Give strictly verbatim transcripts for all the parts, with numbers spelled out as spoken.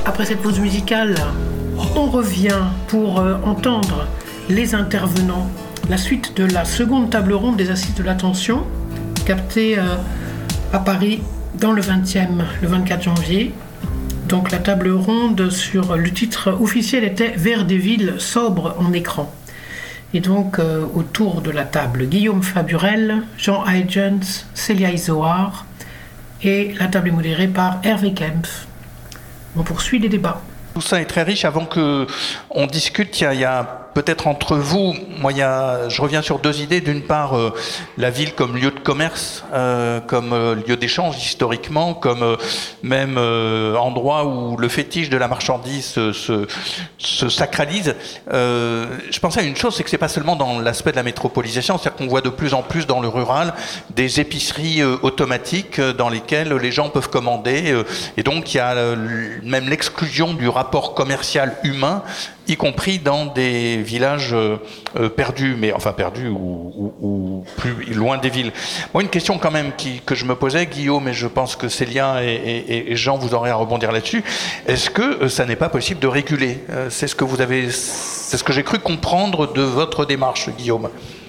Après cette pause musicale, on revient pour euh, entendre les intervenants. La suite de la seconde table ronde des Assises de l'Attention, captée euh, à Paris dans le vingtième, le vingt-quatre janvier. Donc la table ronde sur le titre officiel était « Vers des villes sobres en écran ». Et donc euh, autour de la table, Guillaume Faburel, Jean Huygens, Célia Izoard, et la table est modérée par Hervé Kempf. On poursuit les débats. Tout ça est très riche. Avant qu'on discute, il y a, il y a peut-être entre vous, moi, il y a, je reviens sur deux idées. D'une part, euh, la ville comme lieu de commerce, euh, comme euh, lieu d'échange historiquement, comme euh, même euh, endroit où le fétiche de la marchandise se, se, se sacralise. Euh, je pensais à une chose, c'est que c'est pas seulement dans l'aspect de la métropolisation, c'est-à-dire qu'on voit de plus en plus dans le rural des épiceries euh, automatiques euh, dans lesquelles les gens peuvent commander. Euh, et donc, il y a euh, même l'exclusion du rapport commercial humain, y compris dans des villages euh, perdus, mais enfin perdus ou, ou, ou plus loin des villes. Moi, une question quand même qui, que je me posais, Guillaume, et je pense que Célia et, et, et Jean, vous aurez à rebondir là-dessus. Est-ce que euh, ça n'est pas possible de réguler ? euh, C'est ce que vous avez, c'est ce que j'ai cru comprendre de votre démarche, Guillaume.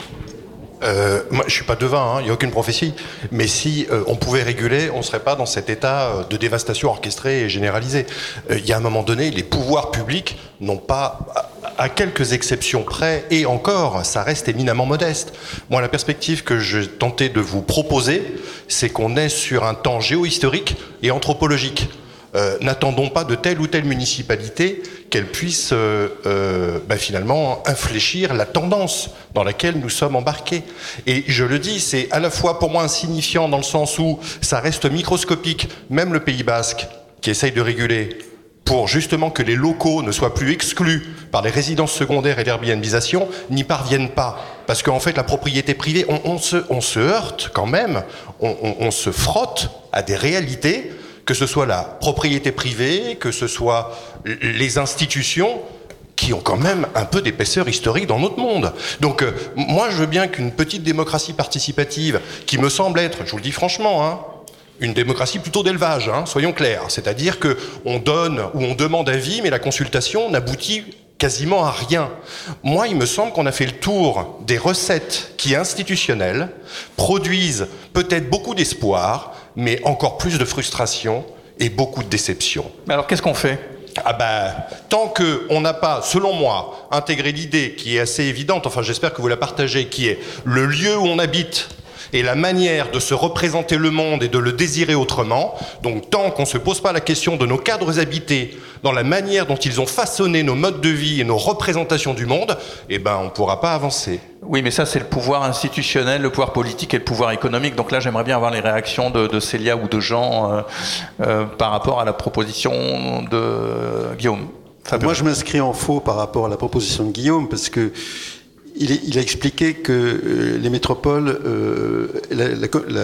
Euh, moi, je suis pas devin, il hein, n'y a aucune prophétie. Mais si euh, on pouvait réguler, on serait pas dans cet état de dévastation orchestrée et généralisée. Il euh, y a un moment donné, les pouvoirs publics n'ont pas, à, à quelques exceptions près, et encore, ça reste éminemment modeste. Moi, la perspective que je tentais de vous proposer, c'est qu'on est sur un temps géohistorique et anthropologique. Euh, n'attendons pas de telle ou telle municipalité qu'elle puisse euh, euh, bah finalement infléchir la tendance dans laquelle nous sommes embarqués. Et je le dis, c'est à la fois pour moi insignifiant dans le sens où ça reste microscopique, même le Pays Basque qui essaye de réguler pour justement que les locaux ne soient plus exclus par les résidences secondaires et l'airbnbisation, n'y parviennent pas. Parce qu'en fait, la propriété privée, on, on, se, on se heurte quand même, on, on, on se frotte à des réalités, que ce soit la propriété privée, que ce soit les institutions, qui ont quand même un peu d'épaisseur historique dans notre monde. Donc, euh, moi, je veux bien qu'une petite démocratie participative, qui me semble être, je vous le dis franchement, hein, une démocratie plutôt d'élevage, hein, soyons clairs, c'est-à-dire qu'on donne ou on demande avis, mais la consultation n'aboutit quasiment à rien. Moi, il me semble qu'on a fait le tour des recettes qui, institutionnelles, produisent peut-être beaucoup d'espoir, mais encore plus de frustration et beaucoup de déception. Mais alors, qu'est-ce qu'on fait ? Ah ben, tant qu'on n'a pas, selon moi, intégré l'idée qui est assez évidente, enfin j'espère que vous la partagez, qui est le lieu où on habite et la manière de se représenter le monde et de le désirer autrement. Donc tant qu'on ne se pose pas la question de nos cadres habités, dans la manière dont ils ont façonné nos modes de vie et nos représentations du monde, eh ben on ne pourra pas avancer. Oui, mais ça c'est le pouvoir institutionnel, le pouvoir politique et le pouvoir économique. Donc là, j'aimerais bien avoir les réactions de, de Célia ou de Jean euh, euh, par rapport à la proposition de Guillaume. Fabien. Moi, je m'inscris en faux par rapport à la proposition de Guillaume, parce que il, est, il a expliqué que euh, les métropoles, euh, la, la, la,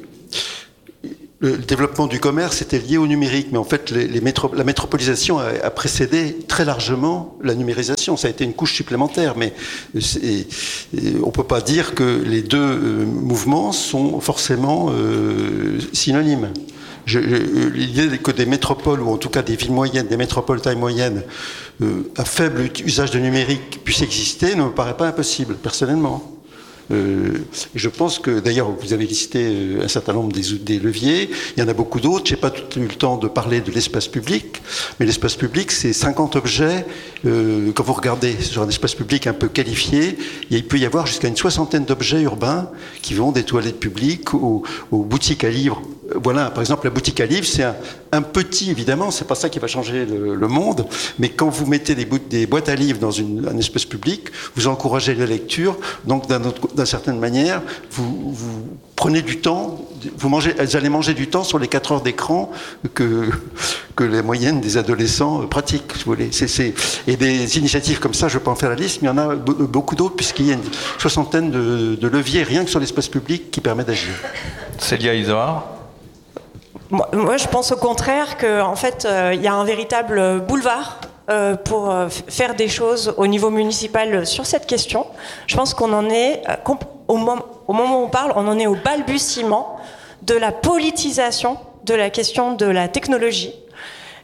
le développement du commerce était lié au numérique, mais en fait, les, les métro, la métropolisation a, a précédé très largement la numérisation. Ça a été une couche supplémentaire, mais c'est, on peut pas dire que les deux euh, mouvements sont forcément euh, synonymes. Je, je, l'idée que des métropoles, ou en tout cas des villes moyennes, des métropoles taille moyenne, euh, à faible usage de numérique puissent exister ne me paraît pas impossible, personnellement. Euh, je pense que, d'ailleurs, vous avez listé euh, un certain nombre des, des leviers, il y en a beaucoup d'autres, je n'ai pas tout eu le temps de parler de l'espace public, mais l'espace public, c'est cinquante objets, euh, quand vous regardez sur un espace public un peu qualifié, il peut y avoir jusqu'à une soixantaine d'objets urbains qui vont des toilettes publiques aux, aux boutiques à livres. Voilà, par exemple, la boutique à livres, c'est un, un petit, évidemment, c'est pas ça qui va changer le, le monde, mais quand vous mettez des, bou- des boîtes à livres dans une, un espace public, vous encouragez la lecture, donc d'un autre, d'une certaine manière, vous, vous prenez du temps, vous, mangez, vous allez manger du temps sur les quatre heures d'écran que, que la moyenne des adolescents pratiquent, si vous voulez. C'est, c'est, et des initiatives comme ça, je ne vais pas en faire la liste, mais il y en a beaucoup d'autres, puisqu'il y a une soixantaine de, de leviers, rien que sur l'espace public, qui permettent d'agir. Célia Izoard. Moi, moi, je pense au contraire qu'en fait, euh, il y a un véritable boulevard euh, pour euh, faire des choses au niveau municipal sur cette question. Je pense qu'on en est, euh, au, moment, au moment où on parle, on en est au balbutiement de la politisation de la question de la technologie.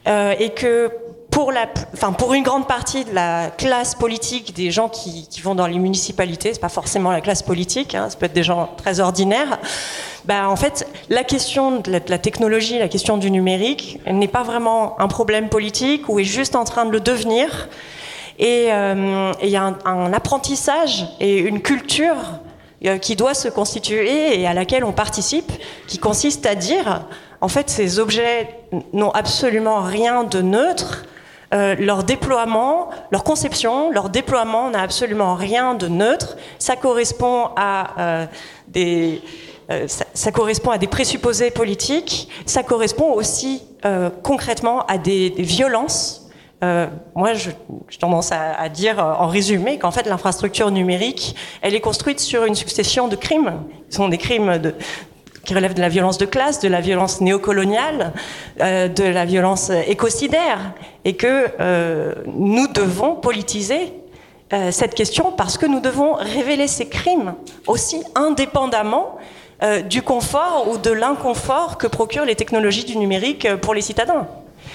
euh, et que pour, la, enfin, pour une grande partie de la classe politique, des gens qui, qui vont dans les municipalités, c'est pas forcément la classe politique, hein, ça peut être des gens très ordinaires, bah, en fait, la question de la, de la technologie, la question du numérique, n'est pas vraiment un problème politique ou est juste en train de le devenir. Et il euh, y a un, un apprentissage et une culture euh, qui doit se constituer et à laquelle on participe, qui consiste à dire, en fait, ces objets n'ont absolument rien de neutre. Euh, leur déploiement, leur conception, leur déploiement n'a absolument rien de neutre. Ça correspond à euh, des, euh, ça, ça correspond à des présupposés politiques. Ça correspond aussi euh, concrètement à des, des violences. Euh, moi, je, j'ai tendance à, à dire, en résumé, qu'en fait, l'infrastructure numérique, elle est construite sur une succession de crimes. Ce sont des crimes de qui relèvent de la violence de classe, de la violence néocoloniale, euh, de la violence écocidaire, et que euh, nous devons politiser euh, cette question parce que nous devons révéler ces crimes aussi indépendamment euh, du confort ou de l'inconfort que procurent les technologies du numérique pour les citadins.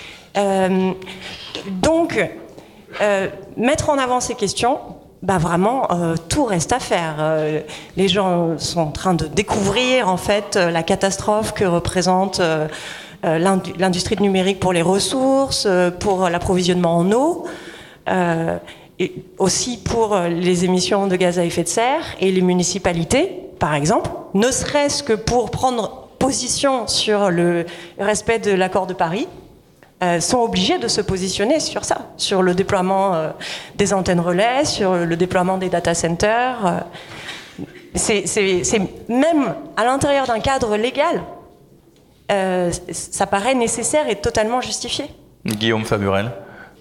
Euh, donc, euh, mettre en avant ces questions, bah vraiment, euh, tout reste à faire. Euh, les gens sont en train de découvrir en fait la catastrophe que représente euh, l'industrie du numérique pour les ressources, euh, pour l'approvisionnement en eau, euh, et aussi pour les émissions de gaz à effet de serre et les municipalités, par exemple, ne serait-ce que pour prendre position sur le respect de l'accord de Paris. Euh, sont obligés de se positionner sur ça, sur le déploiement euh, des antennes relais, sur le déploiement des data centers. Euh, c'est, c'est, c'est même à l'intérieur d'un cadre légal, euh, ça paraît nécessaire et totalement justifié. Guillaume Faburel.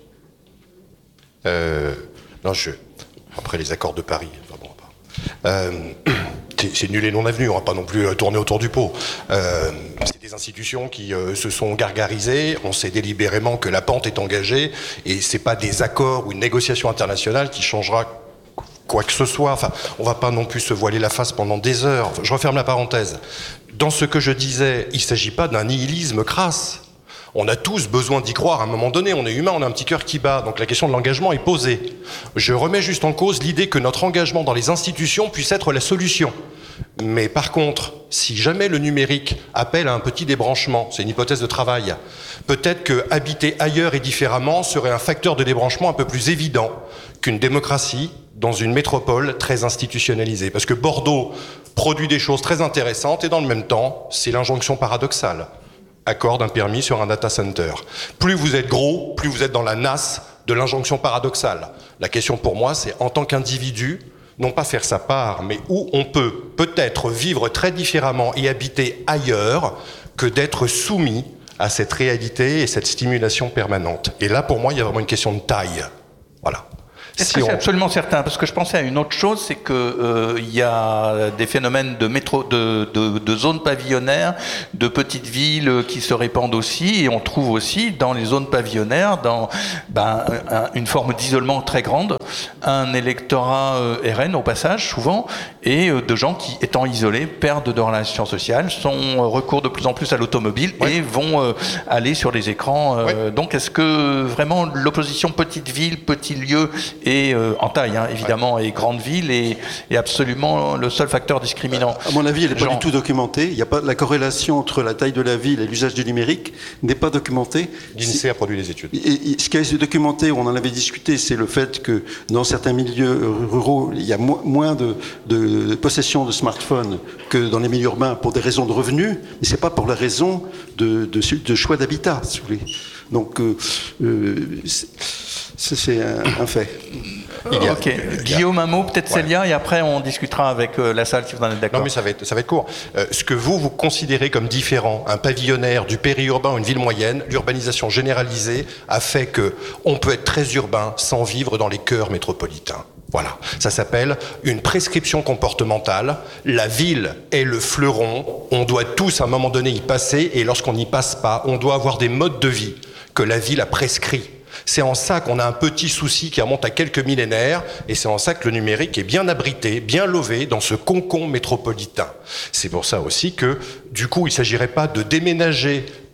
Euh, non, je... Après les accords de Paris, enfin bon, euh, c'est, c'est nul et non avenu, on va pas non plus tourner autour du pot. Euh, c'est des institutions qui euh, se sont gargarisées, on sait délibérément que la pente est engagée, et c'est pas des accords ou une négociation internationale qui changera quoi que ce soit. Enfin, on va pas non plus se voiler la face pendant des heures. Je referme la parenthèse. Dans ce que je disais, il s'agit pas d'un nihilisme crasse. On a tous besoin d'y croire à un moment donné, on est humain, on a un petit cœur qui bat, donc la question de l'engagement est posée. Je remets juste en cause l'idée que notre engagement dans les institutions puisse être la solution. Mais par contre, si jamais le numérique appelle à un petit débranchement, c'est une hypothèse de travail, peut-être que habiter ailleurs et différemment serait un facteur de débranchement un peu plus évident qu'une démocratie dans une métropole très institutionnalisée. Parce que Bordeaux produit des choses très intéressantes et dans le même temps, c'est l'injonction paradoxale. Accorde un permis sur un data center. Plus vous êtes gros, plus vous êtes dans la nasse de l'injonction paradoxale. La question pour moi, c'est en tant qu'individu, non pas faire sa part, mais où on peut peut-être vivre très différemment et habiter ailleurs que d'être soumis à cette réalité et cette stimulation permanente. Et là, pour moi, il y a vraiment une question de taille. Voilà. Est-ce Si que c'est on... absolument certain? Parce que je pensais à une autre chose, c'est que euh, il y a des phénomènes de métro, de, de, de zones pavillonnaires, de petites villes qui se répandent aussi, et on trouve aussi dans les zones pavillonnaires, dans ben, un, une forme d'isolement très grande, un électorat euh, R N au passage souvent, et euh, de gens qui, étant isolés, perdent de relations sociales, sont euh, recours de plus en plus à l'automobile ouais. et vont euh, aller sur les écrans. Euh, ouais. Donc, est-ce que vraiment l'opposition petite ville, petit lieu et euh, en taille, hein, évidemment, ouais. et grande ville est, est absolument le seul facteur discriminant. À mon avis, elle n'est pas du tout documentée. Il y a pas la corrélation entre la taille de la ville et l'usage du numérique n'est pas documentée. L'INSEE a produit des études. Et, et, ce qui a été documenté, on en avait discuté, c'est le fait que dans certains milieux ruraux, il y a mo- moins de, de, de possession de smartphones que dans les milieux urbains pour des raisons de revenus, mais c'est pas pour la raison de, de, de choix d'habitat, si vous voulez. Donc, euh, euh, c'est, c'est un, un fait. Il y a, ok. Guillaume, un mot, peut-être ouais. Célia, et après on discutera avec euh, la salle si vous en êtes d'accord. Non, mais ça va être, ça va être court. Euh, ce que vous, vous considérez comme différent, un pavillonnaire du périurbain ou une ville moyenne, l'urbanisation généralisée a fait que on peut être très urbain sans vivre dans les cœurs métropolitains. Voilà. Ça s'appelle une prescription comportementale. La ville est le fleuron. On doit tous, à un moment donné, y passer, et lorsqu'on n'y passe pas, on doit avoir des modes de vie que la ville a prescrits. C'est en ça qu'on a un petit souci qui remonte à quelques millénaires, et c'est en ça que le numérique est bien abrité, bien lové dans ce concon métropolitain. C'est pour ça aussi que, du coup, il ne s'agirait pas de déménager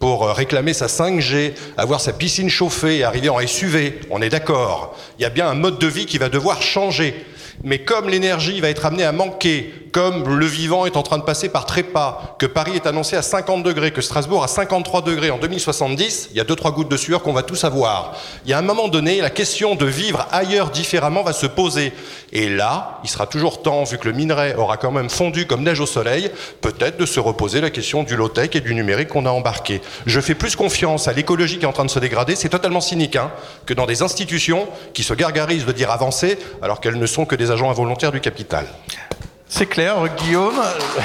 pour réclamer sa cinq G, avoir sa piscine chauffée, arriver en S U V, on est d'accord. Il y a bien un mode de vie qui va devoir changer. Mais comme l'énergie va être amenée à manquer, comme le vivant est en train de passer par trépas, que Paris est annoncé à cinquante degrés, que Strasbourg à cinquante-trois degrés en deux mille soixante-dix, il y a deux, trois gouttes de sueur qu'on va tous avoir. Il y a un moment donné, la question de vivre ailleurs différemment va se poser. Et là, il sera toujours temps, vu que le minerai aura quand même fondu comme neige au soleil, peut-être de se reposer la question du low-tech et du numérique qu'on a embarqué. Je fais plus confiance à l'écologie qui est en train de se dégrader, c'est totalement cynique, hein, que dans des institutions qui se gargarisent de dire avancer, alors qu'elles ne sont que des agents involontaires du capital. C'est clair, Guillaume.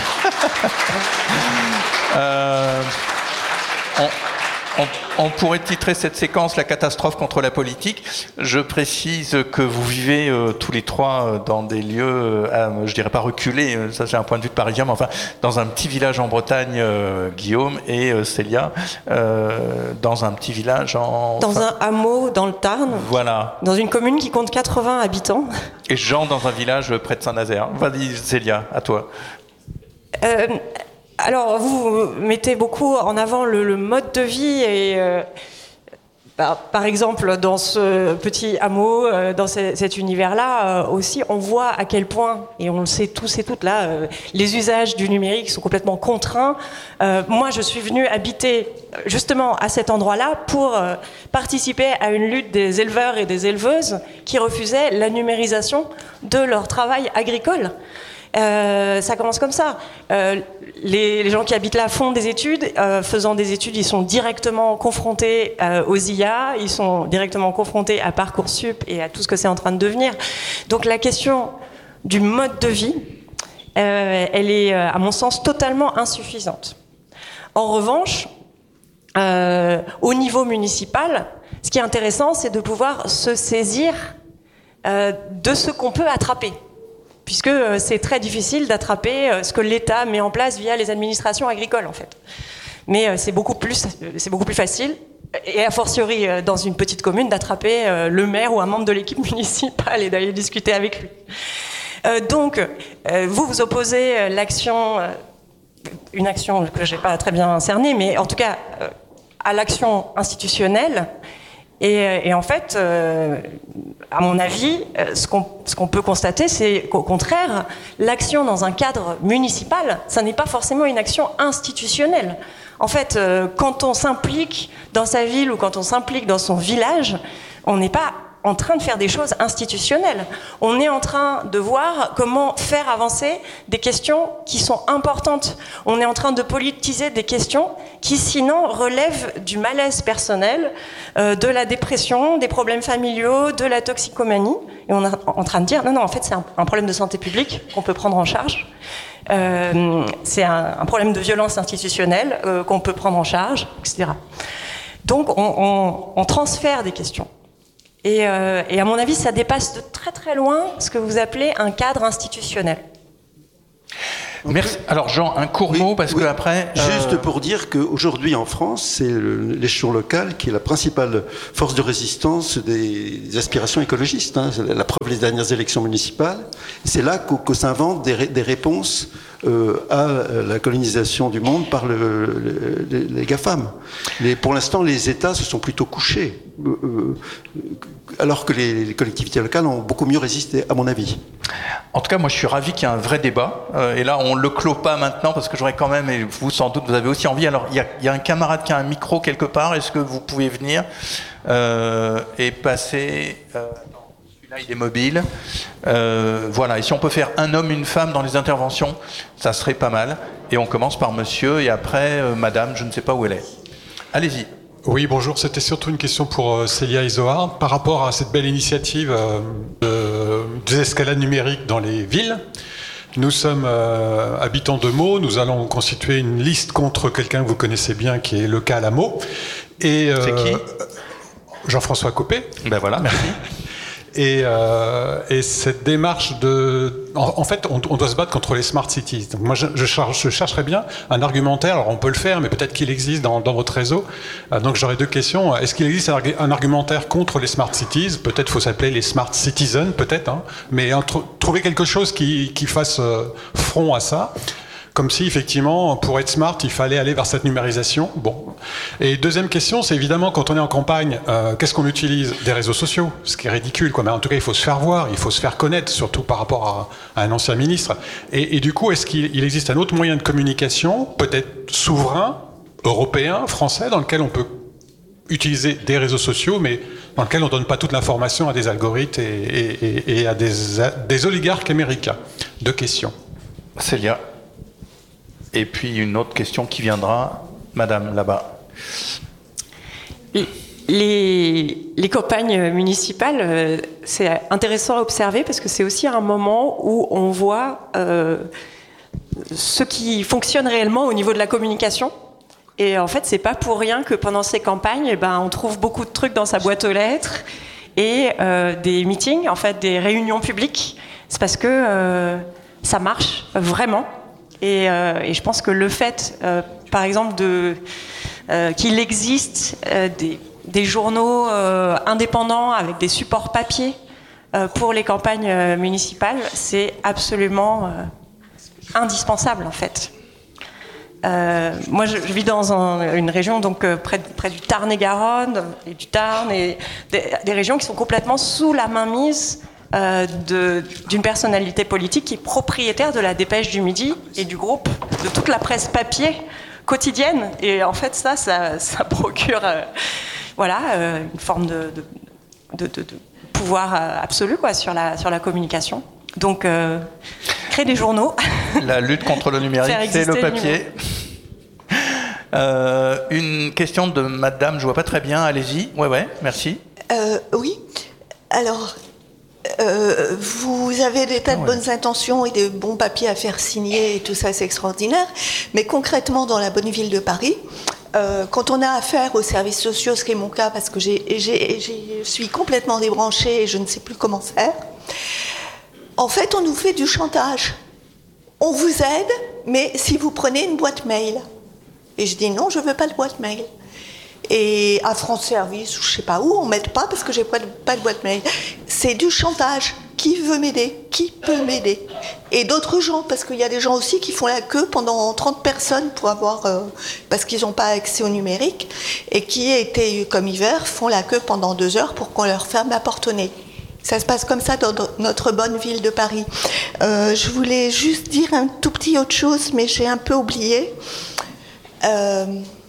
euh, on, on, on pourrait titrer cette séquence « La catastrophe contre la politique ». Je précise que vous vivez euh, tous les trois euh, dans des lieux, euh, je dirais pas reculés, euh, ça c'est un point de vue de parisien, mais enfin dans un petit village en Bretagne, euh, Guillaume, et euh, Célia, euh, dans un petit village en... Dans enfin, un hameau dans le Tarn. Voilà. Dans une commune qui compte quatre-vingts habitants. Et Jean dans un village près de Saint-Nazaire. Vas-y Célia, à toi. Euh, alors, vous mettez beaucoup en avant le, le mode de vie et, euh, bah, par exemple, dans ce petit hameau, euh, dans ce, cet univers-là, euh, aussi, on voit à quel point, et on le sait tous et toutes là, euh, les usages du numérique sont complètement contraints. Euh, moi, je suis venue habiter justement à cet endroit-là pour euh, participer à une lutte des éleveurs et des éleveuses qui refusaient la numérisation de leur travail agricole. Euh, ça commence comme ça. Euh, les, les gens qui habitent là font des études. Euh, faisant des études, ils sont directement confrontés euh, aux I A, ils sont directement confrontés à Parcoursup et à tout ce que c'est en train de devenir. Donc la question du mode de vie, euh, elle est, à mon sens, totalement insuffisante. En revanche, euh, au niveau municipal, ce qui est intéressant, c'est de pouvoir se saisir euh, de ce qu'on peut attraper. Puisque c'est très difficile d'attraper ce que l'État met en place via les administrations agricoles, en fait. Mais c'est beaucoup plus, c'est beaucoup plus facile, et a fortiori dans une petite commune, d'attraper le maire ou un membre de l'équipe municipale et d'aller discuter avec lui. Donc, vous vous opposez l'action, une action que je n'ai pas très bien cernée, mais en tout cas à l'action institutionnelle. Et, et en fait, euh, à mon avis, ce qu'on, ce qu'on peut constater, c'est qu'au contraire, l'action dans un cadre municipal, ça n'est pas forcément une action institutionnelle. En fait, euh, quand on s'implique dans sa ville ou quand on s'implique dans son village, on n'est pas en train de faire des choses institutionnelles. On est en train de voir comment faire avancer des questions qui sont importantes. On est en train de politiser des questions qui, sinon, relèvent du malaise personnel, euh, de la dépression, des problèmes familiaux, de la toxicomanie. Et on est en train de dire, non, non, en fait, c'est un, un problème de santé publique qu'on peut prendre en charge. Euh, c'est un, un problème de violence institutionnelle euh, qu'on peut prendre en charge, et cetera. Donc, on, on, on transfère des questions. Et, euh, et à mon avis, ça dépasse de très très loin ce que vous appelez un cadre institutionnel. Merci. Alors Jean, un court mot, oui, parce oui. que après... Euh... Juste pour dire qu'aujourd'hui en France, c'est l'échelon local qui est la principale force de résistance des aspirations écologistes. Hein. La preuve, les dernières élections municipales, c'est là qu'o, qu'o s'inventent des, des réponses euh, à la colonisation du monde par le, le, les, les GAFAM. Les, pour l'instant, les États se sont plutôt couchés, euh, alors que les, les collectivités locales ont beaucoup mieux résisté, à mon avis. En tout cas, moi, je suis ravi qu'il y ait un vrai débat. Euh, et là, on ne le clôt pas maintenant, parce que j'aurais quand même, et vous, sans doute, vous avez aussi envie. Alors, il y a, il y a un camarade qui a un micro quelque part. Est-ce que vous pouvez venir euh, et passer... Euh, Là, il est mobile. Euh, voilà. Et si on peut faire un homme, une femme dans les interventions, ça serait pas mal. Et on commence par monsieur et après euh, madame, je ne sais pas où elle est. Allez-y. Oui, bonjour. C'était surtout une question pour euh, Célia et Zohar. Par rapport à cette belle initiative euh, de désescalade numérique dans les villes, nous sommes euh, habitants de Meaux. Nous allons constituer une liste contre quelqu'un que vous connaissez bien, qui est le cas à Meaux. Et, euh, C'est qui ? Jean-François Copé. Ben voilà, merci. Et, euh, et cette démarche de... En, en fait, on, on doit se battre contre les smart cities. Donc moi, je, je, cherche, je chercherais bien un argumentaire. Alors, on peut le faire, mais peut-être qu'il existe dans, dans votre réseau. Euh, donc, j'aurais deux questions. Est-ce qu'il existe un, un argumentaire contre les smart cities ? Peut-être faut s'appeler les smart citizens, peut-être. Hein, mais entre, trouver quelque chose qui, qui fasse euh, front à ça. comme si effectivement pour être smart il fallait aller vers cette numérisation. Bon. Et deuxième question, c'est évidemment quand on est en campagne, euh, qu'est-ce qu'on utilise? Des réseaux sociaux, ce qui est ridicule, quoi. Mais en tout cas il faut se faire voir, il faut se faire connaître, surtout par rapport à, à un ancien ministre. Et, et du coup, est-ce qu'il il existe un autre moyen de communication, peut-être souverain, européen, français, dans lequel on peut utiliser des réseaux sociaux, mais dans lequel on ne donne pas toute l'information à des algorithmes et, et, et à des, à des oligarques américains? Deux questions. Célia. Et puis une autre question qui viendra, madame, là-bas. Les, les campagnes municipales, c'est intéressant à observer parce que c'est aussi un moment où on voit euh, ce qui fonctionne réellement au niveau de la communication. Et en fait, c'est pas pour rien que pendant ces campagnes, eh ben, on trouve beaucoup de trucs dans sa boîte aux lettres et euh, des meetings, en fait, des réunions publiques. C'est parce que euh, ça marche vraiment. Et, euh, et je pense que le fait, euh, par exemple, de, euh, qu'il existe euh, des, des journaux euh, indépendants avec des supports papier euh, pour les campagnes euh, municipales, c'est absolument euh, indispensable, en fait. Euh, moi, je, je vis dans un, une région donc euh, près, près du Tarn-et-Garonne et du Tarn, et des, des régions qui sont complètement sous la mainmise euh, de, d'une personnalité politique qui est propriétaire de la Dépêche du Midi et du groupe, de toute la presse papier quotidienne. Et en fait, ça, ça, ça procure, euh, voilà, euh, une forme de, de, de, de, de pouvoir absolu, quoi, sur la, sur la communication. Donc, euh, créer des journaux. La lutte contre le numérique, c'est le papier. Euh, une question de madame, je vois pas très bien, allez-y. Ouais, ouais, merci. Euh, oui, alors, euh, vous avez des tas de ouais. bonnes intentions et des bons papiers à faire signer et tout ça, c'est extraordinaire. Mais concrètement, dans la bonne ville de Paris, euh, quand on a affaire aux services sociaux, ce qui est mon cas, parce que j'ai, j'ai, j'ai, je suis complètement débranchée et je ne sais plus comment faire, en fait, on nous fait du chantage. On vous aide, mais si vous prenez une boîte mail. Et je dis non, je ne veux pas de boîte mail. Et à France Service, ou je ne sais pas où, on ne m'aide pas parce que je n'ai pas, pas de boîte mail. C'est du chantage. Qui veut m'aider? Qui peut m'aider? Et d'autres gens, parce qu'il y a des gens aussi qui font la queue pendant trente personnes pour avoir, euh, parce qu'ils n'ont pas accès au numérique, et qui, été comme hiver, font la queue pendant deux heures pour qu'on leur ferme la porte au nez. Ça se passe comme ça dans notre bonne ville de Paris. Euh, je voulais juste dire un tout petit autre chose, mais j'ai un peu oublié. Euh,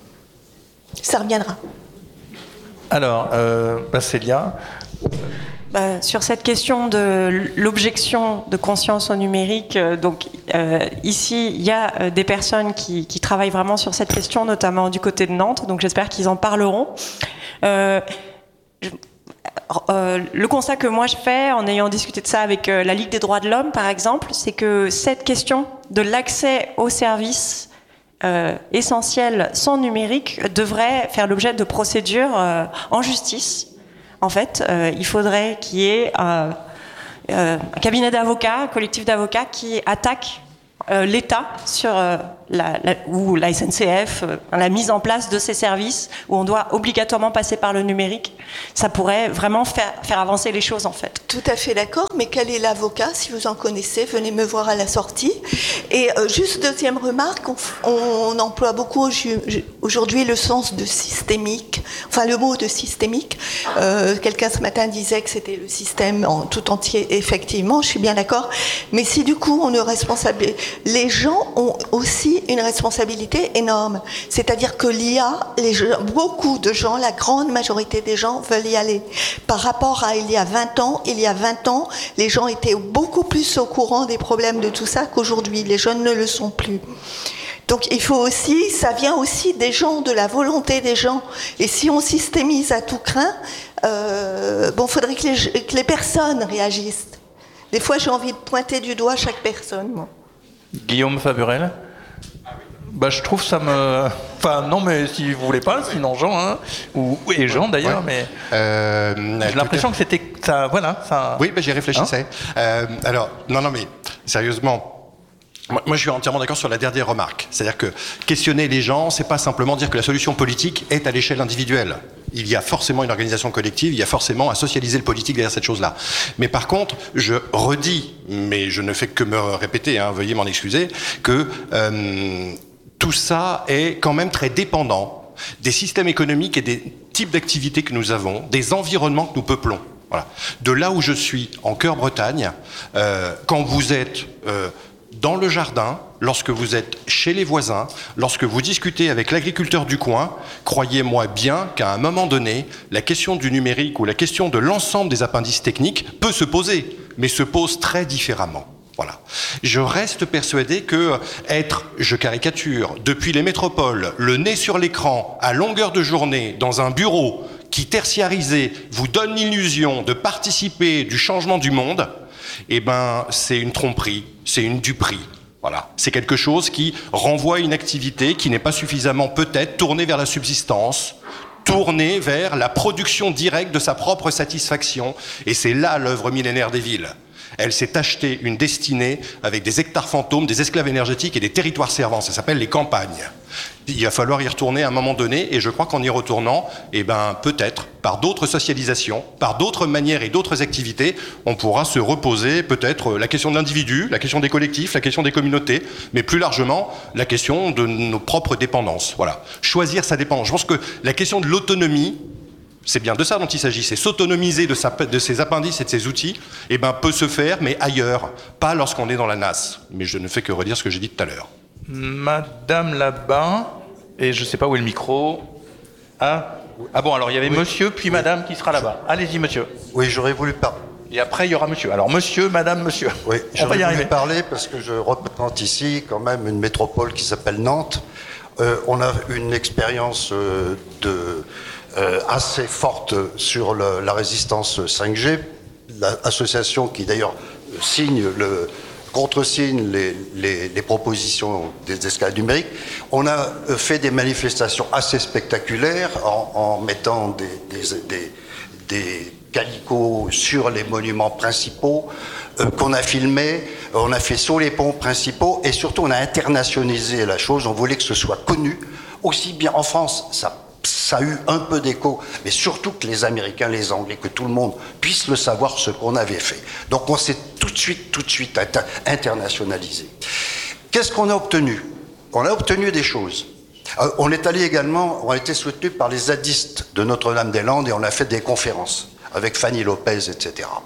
ça reviendra. Alors, euh, bah Célia. Bah, sur cette question de l'objection de conscience au numérique, euh, donc euh, ici il y a euh, des personnes qui, qui travaillent vraiment sur cette question, notamment du côté de Nantes. Donc j'espère qu'ils en parleront. Euh, je, Euh, le constat que moi je fais en ayant discuté de ça avec euh, la Ligue des droits de l'homme par exemple, c'est que cette question de l'accès aux services euh, essentiels sans numérique devrait faire l'objet de procédures euh, en justice. En fait, euh, il faudrait qu'il y ait euh, euh, un cabinet d'avocats, un collectif d'avocats qui attaque euh, l'État sur euh, la, la, ou la S N C F, euh, la mise en place de ces services où on doit obligatoirement passer par le numérique. Ça pourrait vraiment faire, faire avancer les choses, en fait. Tout à fait d'accord, mais quel est l'avocat? Si vous en connaissez, venez me voir à la sortie. Et euh, juste deuxième remarque, on, on emploie beaucoup aujourd'hui le sens de systémique, enfin le mot de systémique. Euh, quelqu'un ce matin disait que c'était le système en tout entier, effectivement, je suis bien d'accord. Mais si du coup on est responsable, les gens ont aussi une responsabilité énorme. C'est-à-dire que l'I A, les gens, beaucoup de gens, la grande majorité des gens veulent y aller. Par rapport à il y a vingt ans, il y a vingt ans, les gens étaient beaucoup plus au courant des problèmes de tout ça qu'aujourd'hui. Les jeunes ne le sont plus. Donc il faut aussi, ça vient aussi des gens, de la volonté des gens. Et si on systémise à tout crin, euh, bon, faudrait que les, que les personnes réagissent. Des fois, j'ai envie de pointer du doigt chaque personne, moi. Guillaume Faburel. Bah, je trouve ça me... Enfin, non, mais si vous voulez pas, sinon Jean, hein, ou et Jean d'ailleurs, ouais. mais euh, j'ai l'impression que c'était ça, voilà. Ça... Oui, bah, j'y réfléchissais. Hein euh, alors, non, non, mais sérieusement, Moi, je suis entièrement d'accord sur la dernière remarque. C'est-à-dire que questionner les gens, c'est pas simplement dire que la solution politique est à l'échelle individuelle. Il y a forcément une organisation collective, il y a forcément à socialiser le politique derrière cette chose-là. Mais par contre, je redis, mais je ne fais que me répéter, hein, veuillez m'en excuser, que euh, tout ça est quand même très dépendant des systèmes économiques et des types d'activités que nous avons, des environnements que nous peuplons. Voilà. De là où je suis, en cœur Bretagne, euh, quand vous êtes... Euh, dans le jardin, lorsque vous êtes chez les voisins, lorsque vous discutez avec l'agriculteur du coin, croyez-moi bien qu'à un moment donné, la question du numérique ou la question de l'ensemble des appendices techniques peut se poser, mais se pose très différemment. Voilà. Je reste persuadé que être, je caricature, depuis les métropoles, le nez sur l'écran, à longueur de journée, dans un bureau qui, tertiarisé, vous donne l'illusion de participer du changement du monde, eh ben, c'est une tromperie, c'est une duperie. Voilà. C'est quelque chose qui renvoie à une activité qui n'est pas suffisamment peut-être tournée vers la subsistance, tournée vers la production directe de sa propre satisfaction. Et c'est là l'œuvre millénaire des villes. Elle s'est achetée une destinée avec des hectares fantômes, des esclaves énergétiques et des territoires servants. Ça s'appelle les campagnes. Il va falloir y retourner à un moment donné, et je crois qu'en y retournant, eh ben, peut-être, par d'autres socialisations, par d'autres manières et d'autres activités, on pourra se reposer peut-être la question de l'individu, la question des collectifs, la question des communautés, mais plus largement, la question de nos propres dépendances. Voilà. Choisir sa dépendance. Je pense que la question de l'autonomie, c'est bien de ça dont il s'agit, c'est s'autonomiser de, sa, de ses appendices et de ses outils, eh ben, peut se faire, mais ailleurs, pas lorsqu'on est dans la nasse. Mais je ne fais que redire ce que j'ai dit tout à l'heure. Madame là-bas, et je ne sais pas où est le micro. Ah, ah bon, alors il y avait oui. monsieur, puis oui. madame qui sera là-bas. Allez-y, monsieur. Oui, j'aurais voulu parler. Et après, il y aura monsieur. Alors, monsieur, madame, monsieur. Oui, on va y arriver. J'aurais voulu parler parce que je représente ici quand même une métropole qui s'appelle Nantes. Euh, on a une expérience euh, de... Euh, assez forte sur le, la résistance cinq G, l'association qui d'ailleurs signe le contre-signe les, les, les propositions des escales numériques. On a fait des manifestations assez spectaculaires en, en mettant des, des, des, des calicots sur les monuments principaux euh, qu'on a filmés, on a fait sur les ponts principaux et surtout on a internationalisé la chose, on voulait que ce soit connu, aussi bien en France, ça ça a eu un peu d'écho, mais surtout que les Américains, les Anglais, que tout le monde puisse le savoir ce qu'on avait fait. Donc on s'est tout de suite, tout de suite internationalisé. Qu'est-ce qu'on a obtenu? On a obtenu des choses. Euh, on est allé également, on a été soutenu par les zadistes de Notre-Dame-des-Landes et on a fait des conférences avec Fanny Lopez, et cetera.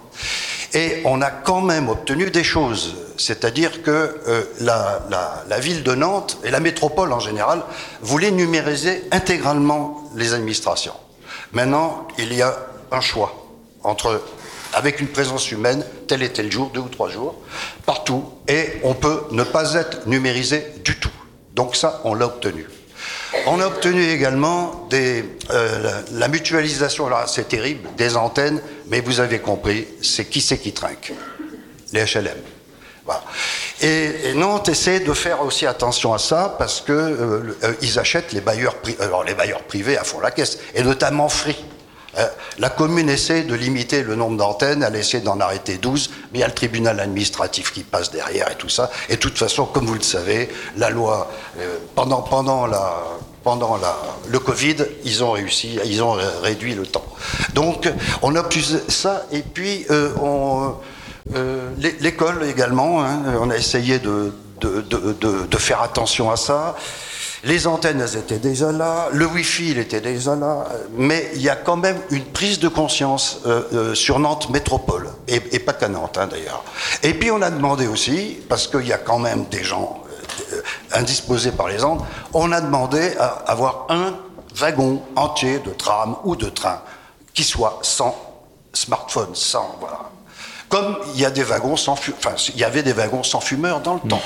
Et on a quand même obtenu des choses, c'est-à-dire que euh, la, la, la ville de Nantes et la métropole en général voulaient numériser intégralement les administrations. Maintenant, il y a un choix entre, avec une présence humaine, tel et tel jour, deux ou trois jours, partout, et on peut ne pas être numérisé du tout. Donc ça, on l'a obtenu. On a obtenu également des, euh, la, la mutualisation, alors c'est terrible, des antennes, mais vous avez compris, c'est qui c'est qui trinque? Les H L M. Voilà. Et, et Nantes essaie de faire aussi attention à ça, parce que euh, euh, ils achètent les bailleurs, pri- alors les bailleurs privés à fond la caisse, et notamment Free. Euh, la commune essaie de limiter le nombre d'antennes, elle essaie d'en arrêter douze, mais il y a le tribunal administratif qui passe derrière et tout ça. Et de toute façon, comme vous le savez, la loi, euh, pendant, pendant, la, pendant la, le Covid, ils ont réussi, ils ont réduit le temps. Donc, on a plus ça, et puis euh, on, euh, l'école également, hein, on a essayé de, de, de, de, de faire attention à ça. Les antennes, elles étaient déjà là, le Wi-Fi, il était déjà là, mais il y a quand même une prise de conscience euh, euh, sur Nantes Métropole, et, et pas qu'à Nantes hein, d'ailleurs. Et puis on a demandé aussi, parce qu'il y a quand même des gens euh, indisposés par les ondes, on a demandé à avoir un wagon entier de tram ou de train qui soit sans smartphone, sans, voilà. Comme il y a des wagons sans, fu- enfin, il y avait des wagons sans fumeurs dans le temps.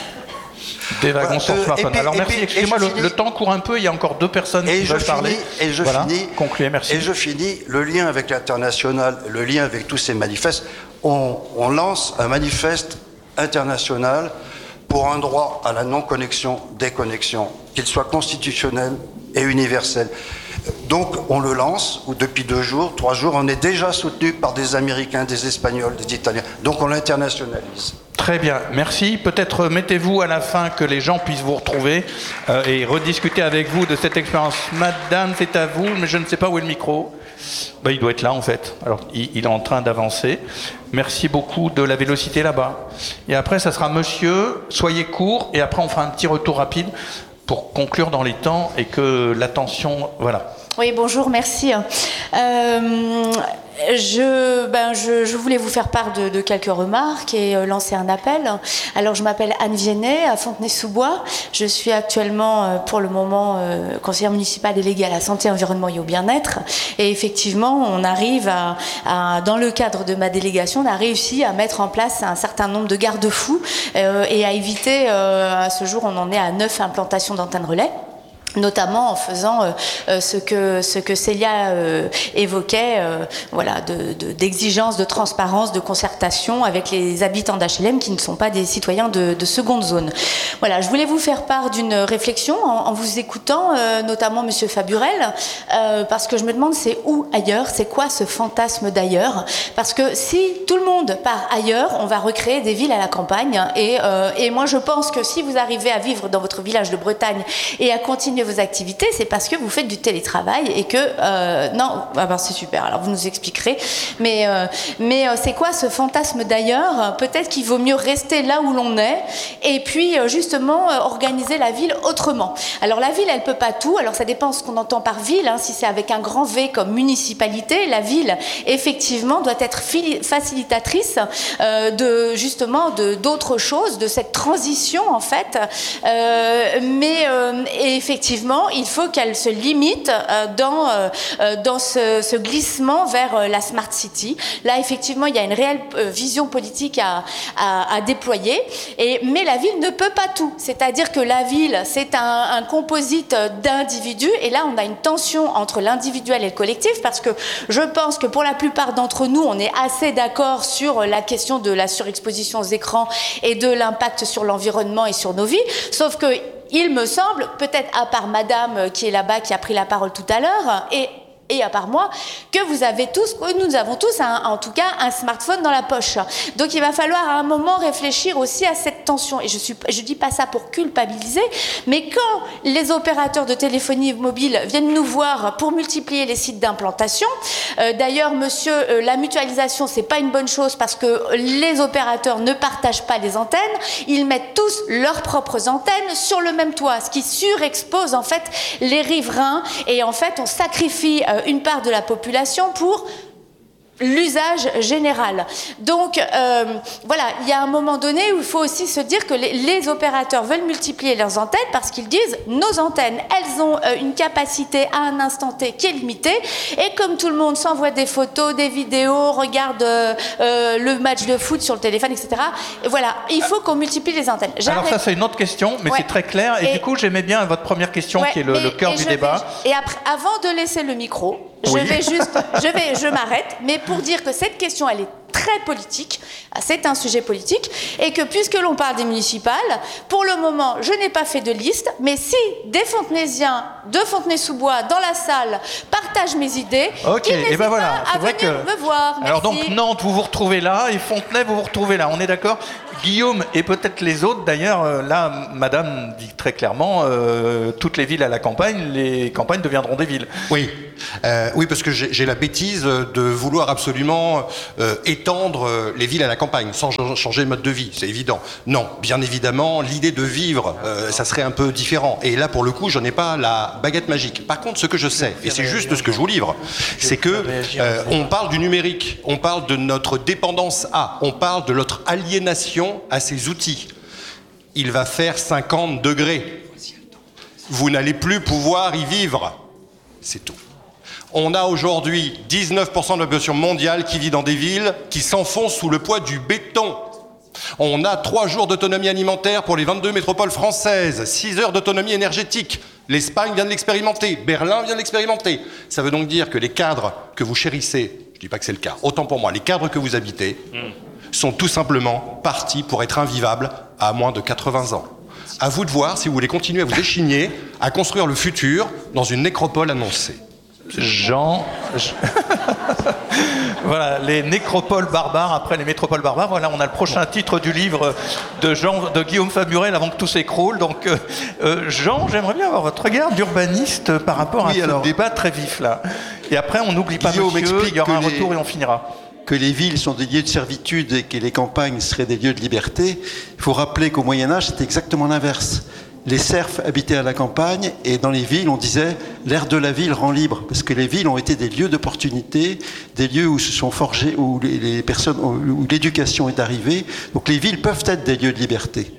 Des wagons voilà, sans euh, smartphone. Puis, Alors merci, puis, excusez-moi, le, le temps court un peu, il y a encore deux personnes et qui veulent finis, parler. Et je voilà. finis. Concluez, merci. Et je finis, le lien avec l'international, le lien avec tous ces manifestes, on, on lance un manifeste international pour un droit à la non-connexion, déconnexion, qu'il soit constitutionnel et universel. Donc on le lance, où depuis deux jours, trois jours, on est déjà soutenu par des Américains, des Espagnols, des Italiens. Donc on l'internationalise. Très bien, merci. Peut-être mettez-vous à la fin que les gens puissent vous retrouver euh, et rediscuter avec vous de cette expérience. Madame, c'est à vous, mais je ne sais pas où est le micro. Ben, il doit être là en fait. Alors, il, il est en train d'avancer. Merci beaucoup de la vélocité là-bas. Et après, ça sera monsieur, soyez court, et après on fera un petit retour rapide pour conclure dans les temps et que l'attention... Voilà. Oui, bonjour, merci. Euh, je, ben, je, je voulais vous faire part de, de quelques remarques et euh, lancer un appel. Alors, je m'appelle Anne Viennet, à Fontenay-sous-Bois. Je suis actuellement, euh, pour le moment, euh, conseillère municipale déléguée à la santé, environnement et au bien-être. Et effectivement, on arrive à, à, dans le cadre de ma délégation, on a réussi à mettre en place un certain nombre de garde-fous euh, et à éviter, euh, à ce jour, on en est à neuf implantations d'antennes relais, notamment en faisant euh, ce que ce que Célia euh, évoquait, euh, voilà, de, de, d'exigence, de transparence, de concertation avec les habitants d'H L M qui ne sont pas des citoyens de, de seconde zone. Voilà, je voulais vous faire part d'une réflexion en, en vous écoutant, euh, notamment Monsieur Faburel, euh, parce que je me demande c'est où ailleurs, c'est quoi ce fantasme d'ailleurs? Parce que si tout le monde part ailleurs, on va recréer des villes à la campagne. Et, euh, et moi, je pense que si vous arrivez à vivre dans votre village de Bretagne et à continuer vos activités, c'est parce que vous faites du télétravail et que euh, non, ah ben c'est super. Alors vous nous expliquerez, mais euh, mais euh, c'est quoi ce fantasme d'ailleurs? Peut-être qu'il vaut mieux rester là où l'on est et puis euh, justement euh, organiser la ville autrement. Alors la ville, elle peut pas tout. Alors ça dépend ce qu'on entend par ville. Hein. Si c'est avec un grand V comme municipalité, la ville effectivement doit être facilitatrice euh, de justement de d'autres choses, de cette transition en fait. Euh, mais euh, et effectivement il faut qu'elle se limite euh, dans, euh, dans ce, ce glissement vers euh, la Smart City. Là, effectivement, il y a une réelle euh, vision politique à, à, à déployer. Et, mais la ville ne peut pas tout. C'est-à-dire que la ville, c'est un, un composite d'individus. Et là, on a une tension entre l'individuel et le collectif parce que je pense que pour la plupart d'entre nous, on est assez d'accord sur la question de la surexposition aux écrans et de l'impact sur l'environnement et sur nos vies. Sauf que il me semble, peut-être à part madame qui est là-bas, qui a pris la parole tout à l'heure, et, et à part moi, que vous avez tous, que nous avons tous, un, en tout cas, un smartphone dans la poche. Donc il va falloir à un moment réfléchir aussi à cette tension. Et je suis, je dis pas ça pour culpabiliser, mais quand les opérateurs de téléphonie mobile viennent nous voir pour multiplier les sites d'implantation, euh, d'ailleurs, monsieur, euh, la mutualisation, c'est pas une bonne chose parce que les opérateurs ne partagent pas les antennes, ils mettent tous leurs propres antennes sur le même toit, ce qui surexpose en fait les riverains et en fait on sacrifie euh, une part de la population pour l'usage général. Donc euh, voilà, il y a un moment donné où il faut aussi se dire que les, les opérateurs veulent multiplier leurs antennes parce qu'ils disent nos antennes, elles ont euh, une capacité à un instant T qui est limitée et comme tout le monde s'envoie des photos, des vidéos, regarde euh, euh, le match de foot sur le téléphone, et cetera. Et voilà, il faut qu'on multiplie les antennes. Alors ça c'est une autre question, mais ouais. C'est très clair. Et, et du coup j'aimais bien votre première question ouais, qui est le, le cœur du débat. Vais, et après, avant de laisser le micro, je oui. vais juste, je vais, je m'arrête, mais pour dire que cette question, elle est très politique, c'est un sujet politique, et que puisque l'on parle des municipales, pour le moment, je n'ai pas fait de liste, mais si des Fontenaisiens de Fontenay-sous-Bois dans la salle partagent mes idées, okay. ils n'hésitent et ben voilà. pas à venir que... me voir. Merci. Alors donc Nantes, vous vous retrouvez là, et Fontenay, vous vous retrouvez là, on est d'accord? Guillaume et peut-être les autres, d'ailleurs, là, madame dit très clairement, euh, toutes les villes à la campagne, les campagnes deviendront des villes. Oui, euh, oui parce que j'ai, j'ai la bêtise de vouloir absolument euh, étendre les villes à la campagne, sans changer le mode de vie, c'est évident. Non, bien évidemment, l'idée de vivre, euh, ça serait un peu différent. Et là, pour le coup, je n'ai pas la baguette magique. Par contre, ce que je sais, et c'est juste ce que je vous livre, c'est que euh, on parle du numérique, on parle de notre dépendance à, on parle de notre aliénation à ces outils. Il va faire cinquante degrés. Vous n'allez plus pouvoir y vivre. C'est tout. On a aujourd'hui dix-neuf pour cent de la population mondiale qui vit dans des villes qui s'enfoncent sous le poids du béton. On a trois jours d'autonomie alimentaire pour les vingt-deux métropoles françaises, six heures d'autonomie énergétique. L'Espagne vient de l'expérimenter, Berlin vient de l'expérimenter. Ça veut donc dire que les cadres que vous chérissez, je ne dis pas que c'est le cas, autant pour moi, les cadres que vous habitez, mmh. sont tout simplement partis pour être invivables à moins de quatre-vingts ans. À vous de voir si vous voulez continuer à vous échigner, à construire le futur dans une nécropole annoncée. Jean... Voilà, les nécropoles barbares après les métropoles barbares. Voilà, on a le prochain titre du livre de, Jean, de Guillaume Faburel avant que tout s'écroule. Donc, euh, euh, Jean, j'aimerais bien avoir votre regard d'urbaniste par rapport oui, à alors, ce débat très vif là. Et après, on n'oublie pas Guillaume monsieur, il y aura un les... retour et on finira. Que les villes sont des lieux de servitude et que les campagnes seraient des lieux de liberté, il faut rappeler qu'au Moyen-Âge, c'était exactement l'inverse. Les serfs habitaient à la campagne et dans les villes, on disait l'air de la ville rend libre, parce que les villes ont été des lieux d'opportunité, des lieux où se sont forgés, où les, les personnes, où l'éducation est arrivée. Donc les villes peuvent être des lieux de liberté.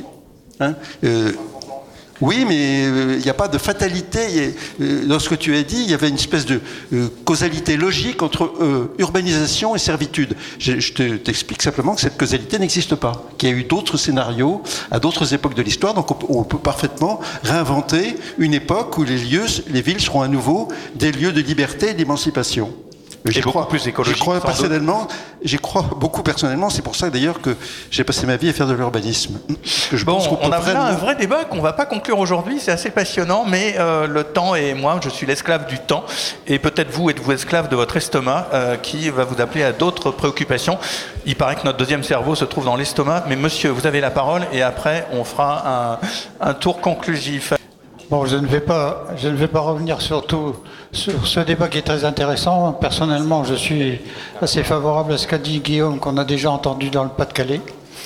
Hein euh, Oui, mais il euh, n'y a pas de fatalité. Euh, dans ce que tu as dit, il y avait une espèce de euh, causalité logique entre euh, urbanisation et servitude. Je, je te, t'explique simplement que cette causalité n'existe pas, qu'il y a eu d'autres scénarios à d'autres époques de l'histoire, donc on, on peut parfaitement réinventer une époque où les lieux, les villes seront à nouveau des lieux de liberté et d'émancipation. J'y crois, plus écologique, j'y crois personnellement, j'y crois beaucoup personnellement. C'est pour ça d'ailleurs que j'ai passé ma vie à faire de l'urbanisme. Je bon, pense qu'on on a vraiment... là un vrai débat qu'on ne va pas conclure aujourd'hui. C'est assez passionnant, mais euh, le temps et moi, je suis l'esclave du temps. Et peut-être vous êtes-vous esclave de votre estomac euh, qui va vous appeler à d'autres préoccupations. Il paraît que notre deuxième cerveau se trouve dans l'estomac. Mais monsieur, vous avez la parole et après, on fera un, un tour conclusif. Bon, je ne vais pas, je ne vais pas revenir surtout sur ce débat qui est très intéressant. Personnellement, je suis assez favorable à ce qu'a dit Guillaume, qu'on a déjà entendu dans le Pas-de-Calais.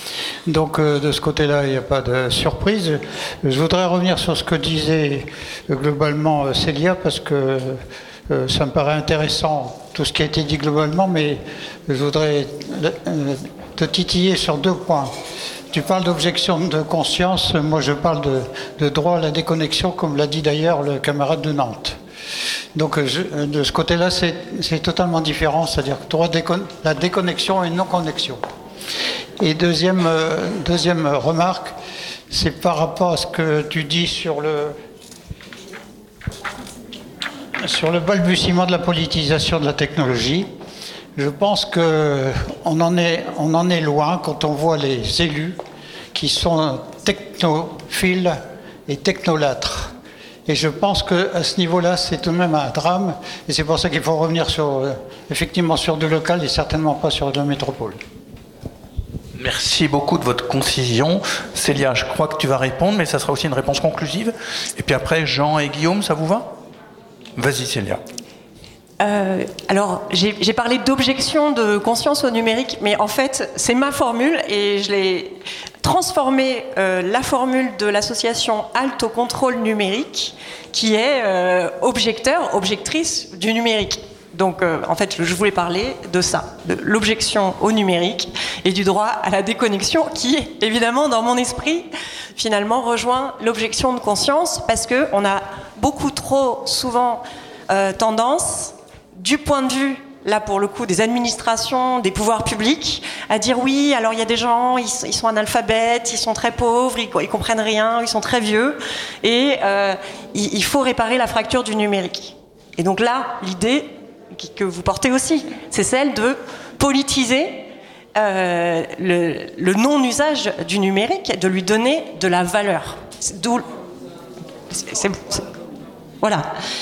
Donc, euh, de ce côté-là, il n'y a pas de surprise. Je voudrais revenir sur ce que disait euh, globalement euh, Célia, parce que euh, ça me paraît intéressant, tout ce qui a été dit globalement, mais je voudrais euh, te titiller sur deux points. Tu parles d'objection de conscience, moi je parle de, de droit à la déconnexion, comme l'a dit d'ailleurs le camarade de Nantes. Donc je, de ce côté-là, c'est, c'est totalement différent, c'est-à-dire droit de la déconnexion et non-connexion. Et deuxième, euh, deuxième remarque, c'est par rapport à ce que tu dis sur le, sur le balbutiement de la politisation de la technologie. Je pense qu'on en est, on en est loin quand on voit les élus qui sont technophiles et technolâtres. Et je pense qu'à ce niveau-là, c'est tout de même un drame. Et c'est pour ça qu'il faut revenir sur, effectivement sur du local et certainement pas sur de la métropole. Merci beaucoup de votre concision. Célia, je crois que tu vas répondre, mais ça sera aussi une réponse conclusive. Et puis après, Jean et Guillaume, ça vous va ? Vas-y, Célia. Euh, alors, j'ai, j'ai parlé d'objection de conscience au numérique, mais en fait, c'est ma formule et je l'ai transformée, euh, la formule de l'association Halte au contrôle numérique, qui est euh, objecteur, objectrice du numérique. Donc, euh, en fait, je voulais parler de ça, de l'objection au numérique et du droit à la déconnexion, qui, évidemment, dans mon esprit, finalement, rejoint l'objection de conscience, parce qu'on a beaucoup trop souvent euh, tendance, du point de vue, là pour le coup, des administrations, des pouvoirs publics, à dire oui, alors il y a des gens, ils, ils sont analphabètes, ils sont très pauvres, ils, ils comprennent rien, ils sont très vieux, et euh, il, il faut réparer la fracture du numérique. Et donc là, l'idée que vous portez aussi, c'est celle de politiser euh, le, le non-usage du numérique, de lui donner de la valeur. C'est, d'où, c'est, c'est, c'est, voilà.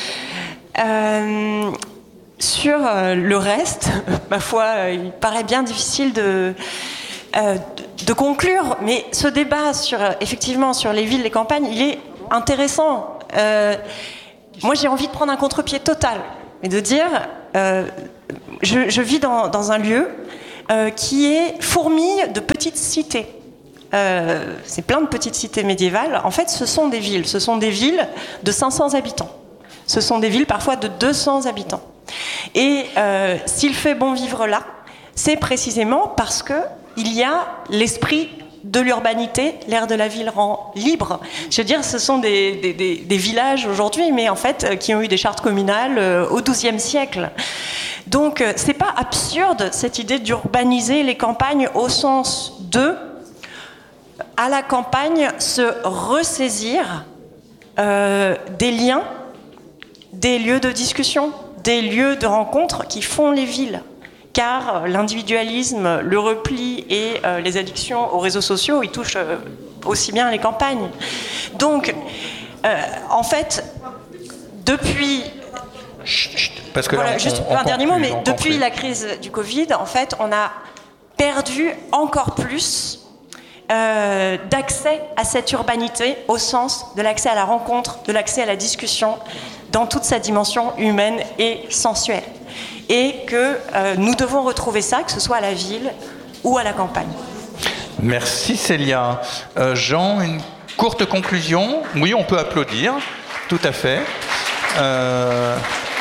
Euh, Sur euh, le reste, ma foi, euh, il paraît bien difficile de, euh, de, de conclure, mais ce débat sur, euh, effectivement, sur les villes, les campagnes, il est intéressant. Euh, moi, j'ai envie de prendre un contre-pied total et de dire, euh, je, je vis dans, dans un lieu euh, qui est fourmille de petites cités. Euh, c'est plein de petites cités médiévales. En fait, ce sont des villes. Ce sont des villes de cinq cents habitants. Ce sont des villes parfois de deux cents habitants. Et euh, s'il fait bon vivre là, c'est précisément parce qu'il y a l'esprit de l'urbanité, l'air de la ville rend libre. Je veux dire, ce sont des, des, des, des villages aujourd'hui, mais en fait, qui ont eu des chartes communales euh, au douzième siècle. Donc, euh, c'est pas absurde, cette idée d'urbaniser les campagnes au sens de, à la campagne, se ressaisir euh, des liens, des lieux de discussion, des lieux de rencontre qui font les villes. Car l'individualisme, le repli et euh, les addictions aux réseaux sociaux, ils touchent euh, aussi bien les campagnes. Donc, euh, en fait, depuis Parce que voilà, là, on, juste on un dernier mot, mais on depuis conclut. la crise du Covid, en fait, on a perdu encore plus euh, d'accès à cette urbanité au sens de l'accès à la rencontre, de l'accès à la discussion dans toute sa dimension humaine et sensuelle. Et que euh, nous devons retrouver ça, que ce soit à la ville ou à la campagne. Merci Célia. Euh, Jean, une courte conclusion. Oui, on peut applaudir, tout à fait. Euh...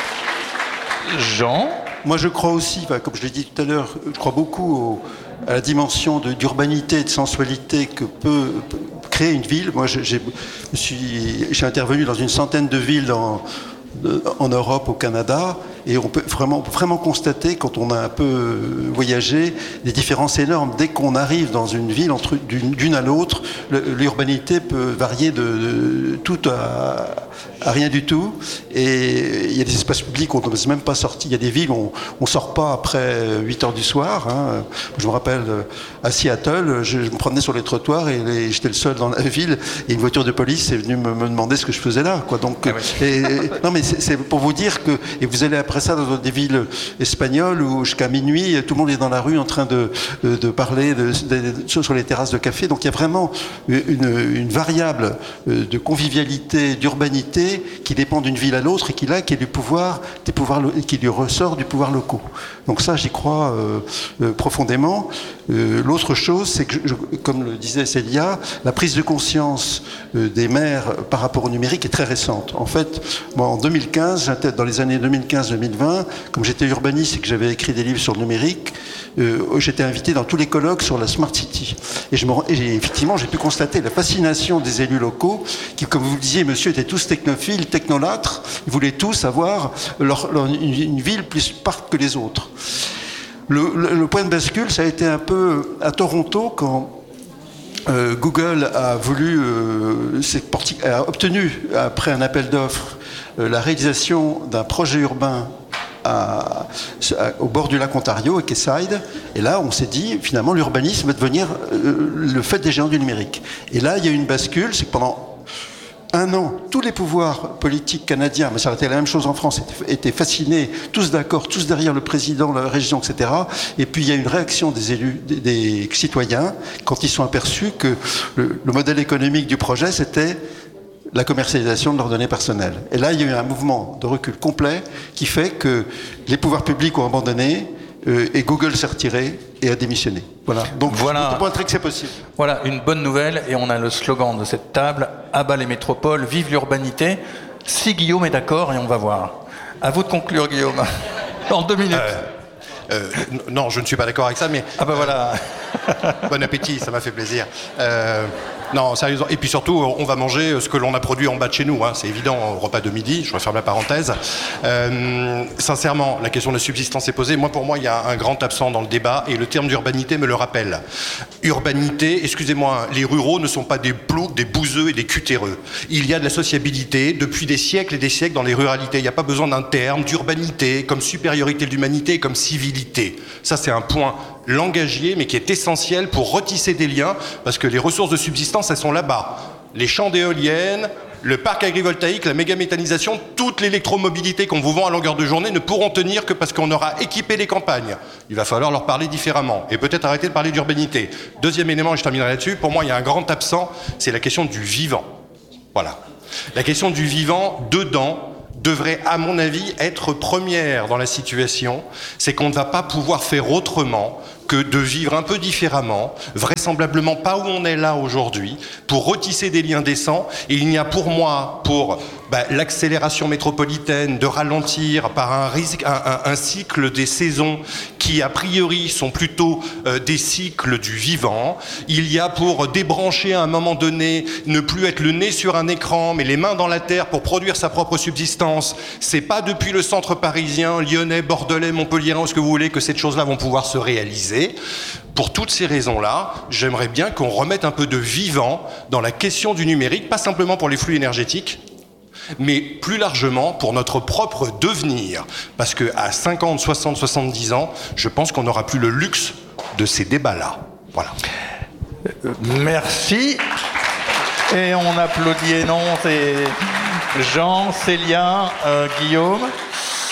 Jean ? Moi, je crois aussi, enfin, comme je l'ai dit tout à l'heure, je crois beaucoup au, à la dimension de, d'urbanité et de sensualité que peut, peut créer une ville. Moi, j'ai, j'ai, je suis, j'ai intervenu dans une centaine de villes dans, de, en Europe, au Canada, et on peut vraiment, vraiment constater, quand on a un peu voyagé, des différences énormes. Dès qu'on arrive dans une ville, entre, d'une, d'une à l'autre, le, l'urbanité peut varier de, de tout à, à rien du tout. Et il y a des espaces publics où on ne s'est même pas sorti. Il y a des villes où on ne sort pas après huit heures du soir. Hein. Je me rappelle, à Seattle, je, je me promenais sur les trottoirs et les, j'étais le seul dans la ville. Et une voiture de police est venue me, me demander ce que je faisais là. Quoi. Donc, ah oui. et, et, non, mais c'est, c'est pour vous dire que... Et vous allez après ça dans des villes espagnoles où jusqu'à minuit, tout le monde est dans la rue en train de, de, de parler de, de, de, sur les terrasses de café. Donc il y a vraiment une, une variable de convivialité, d'urbanité qui dépend d'une ville à l'autre et qui là, qui est du pouvoir, des pouvoirs, qui lui ressort du pouvoir locaux. Donc ça, j'y crois euh, euh, profondément. Euh, l'autre chose, c'est que, je, comme le disait Célia, la prise de conscience euh, des maires par rapport au numérique est très récente. En fait, moi, en deux mille quinze, dans les années deux mille quinze deux mille vingt, comme j'étais urbaniste et que j'avais écrit des livres sur le numérique, euh, j'étais invité dans tous les colloques sur la Smart City. Et, je me, et effectivement, j'ai pu constater la fascination des élus locaux qui, comme vous le disiez, monsieur, étaient tous technophiles, technolâtres. Ils voulaient tous avoir leur, leur, une, une ville plus parc que les autres. Le, le, le point de bascule, ça a été un peu à Toronto quand euh, Google a voulu, euh, a obtenu après un appel d'offres euh, la réalisation d'un projet urbain à, à, au bord du lac Ontario, à Quayside. Et là, on s'est dit, finalement, l'urbanisme va devenir euh, le fait des géants du numérique. Et là, il y a eu une bascule, c'est que pendant un an, tous les pouvoirs politiques canadiens, mais ça aurait été la même chose en France, étaient fascinés, tous d'accord, tous derrière le président, la région, et cetera. Et puis il y a une réaction des élus, des, des citoyens, quand ils sont aperçus que le, le modèle économique du projet, c'était la commercialisation de leurs données personnelles. Et là, il y a eu un mouvement de recul complet qui fait que les pouvoirs publics ont abandonné euh, et Google s'est retiré et a démissionné. Voilà. Donc, voilà. je peux montrer que c'est possible. Voilà, une bonne nouvelle, et on a le slogan de cette table, à bas les métropoles, vive l'urbanité. Si Guillaume est d'accord, et on va voir. À vous de conclure, Guillaume. En deux minutes. Euh, euh, non, je ne suis pas d'accord avec ça, mais... Ah ben voilà. Bon appétit, ça m'a fait plaisir. Euh, non, sérieusement. Et puis surtout, on va manger ce que l'on a produit en bas de chez nous. Hein. C'est évident, au repas de midi. Je referme la parenthèse. Euh, sincèrement, la question de la subsistance est posée. Moi, pour moi, il y a un grand absent dans le débat et le terme d'urbanité me le rappelle. Urbanité, excusez-moi, les ruraux ne sont pas des ploucs, des bouseux et des cutéreux. Il y a de la sociabilité depuis des siècles et des siècles dans les ruralités. Il n'y a pas besoin d'un terme d'urbanité comme supériorité de l'humanité, comme civilité. Ça, c'est un point langagier, mais qui est essentiel pour retisser des liens, parce que les ressources de subsistance, elles sont là-bas. Les champs d'éoliennes, le parc agrivoltaïque, la mégaméthanisation, toute l'électromobilité qu'on vous vend à longueur de journée ne pourront tenir que parce qu'on aura équipé les campagnes. Il va falloir leur parler différemment, et peut-être arrêter de parler d'urbanité. Deuxième élément, et je terminerai là-dessus, pour moi, il y a un grand absent, c'est la question du vivant. Voilà. La question du vivant, dedans, devrait, à mon avis, être première dans la situation, c'est qu'on ne va pas pouvoir faire autrement que de vivre un peu différemment, vraisemblablement pas où on est là aujourd'hui, pour retisser des liens décents. Et il n'y a pour moi, pour bah, l'accélération métropolitaine, de ralentir par un, risque, un, un, un cycle des saisons qui, a priori, sont plutôt euh, des cycles du vivant. Il y a pour débrancher à un moment donné, ne plus être le nez sur un écran, mais les mains dans la terre pour produire sa propre subsistance. C'est pas depuis le centre parisien, lyonnais, bordelais, montpelliérain, ou ce que vous voulez, que ces choses-là vont pouvoir se réaliser. Pour toutes ces raisons-là, j'aimerais bien qu'on remette un peu de vivant dans la question du numérique, pas simplement pour les flux énergétiques, mais plus largement pour notre propre devenir. Parce qu'à cinquante, soixante, soixante-dix ans, je pense qu'on n'aura plus le luxe de ces débats-là. Voilà. Merci. Et on applaudit Hénon et Jean, Célia, euh, Guillaume.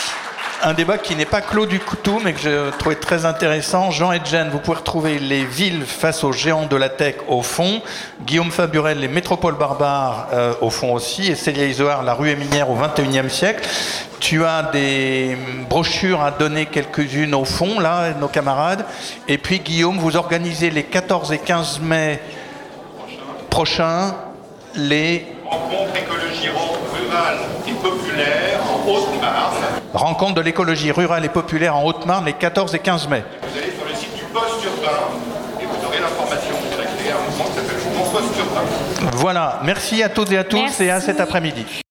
un débat qui n'est pas clos du tout, mais que je trouvais très intéressant. Jean Edgen, vous pouvez retrouver les villes face aux géants de la tech au fond. Guillaume Faburel, les métropoles barbares euh, au fond aussi. Et Célia Isoard, la rue est minière au vingt et unième siècle. Tu as des brochures à donner, quelques-unes au fond, là, nos camarades. Et puis Guillaume, vous organisez les quatorze et quinze mai prochains les rencontres écologie rurale et populaire en Haute-Marne. Rencontre de l'écologie rurale et populaire en Haute-Marne les quatorze et quinze mai. Vous allez sur le site du Poste Urbain et vous aurez l'information. Vous allez créer un mouvement qui s'appelle le mouvement Poste Urbain. Voilà, merci à toutes et à tous. Merci. Et à cet après-midi.